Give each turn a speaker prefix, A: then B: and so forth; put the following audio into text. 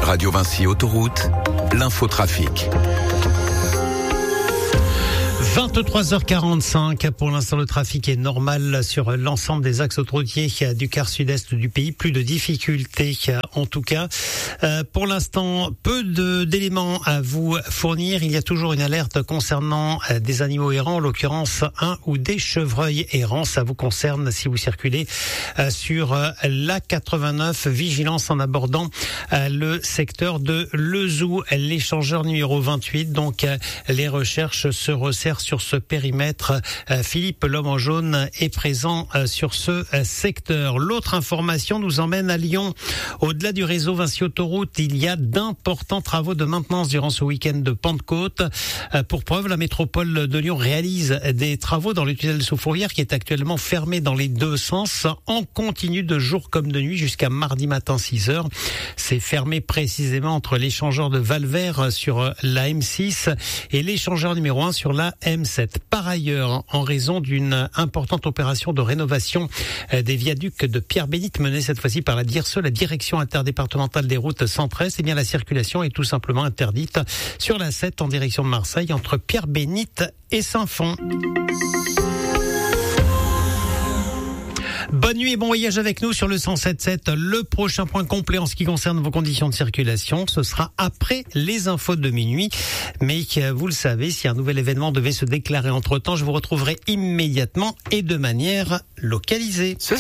A: Radio Vinci Autoroute, l'infotrafic.
B: 23h45. Pour l'instant, le trafic est normal sur l'ensemble des axes autoroutiers du quart sud-est du pays. Plus de difficultés, en tout cas. Pour l'instant, peu d'éléments à vous fournir. Il y a toujours une alerte concernant des animaux errants, en l'occurrence un ou des chevreuils errants. Ça vous concerne si vous circulez sur l'A89. Vigilance en abordant le secteur de Lezou, l'échangeur numéro 28. Donc, les recherches se resserrent sur ce périmètre. Philippe, l'homme en jaune, est présent sur ce secteur. L'autre information nous emmène à Lyon. Au-delà du réseau Vinci Autoroute, il y a d'importants travaux de maintenance durant ce week-end de Pentecôte. Pour preuve, la métropole de Lyon réalise des travaux dans le tunnel sous Fourvière qui est actuellement fermé dans les deux sens en continu de jour comme de nuit jusqu'à mardi matin 6h. C'est fermé précisément entre l'échangeur de Valvert sur la M6 et l'échangeur numéro 1 sur la M7. Par ailleurs, en raison d'une importante opération de rénovation des viaducs de Pierre-Bénite menée cette fois-ci par la DIRSE, la Direction interdépartementale des routes Centre-Est, eh bien la circulation est tout simplement interdite sur la 7 en direction de Marseille entre Pierre-Bénite et Saint-Fond. Bonne nuit et bon voyage avec nous sur le 107.7. Le prochain point complet en ce qui concerne vos conditions de circulation, ce sera après les infos de minuit. Mais vous le savez, si un nouvel événement devait se déclarer entre-temps, je vous retrouverai immédiatement et de manière localisée.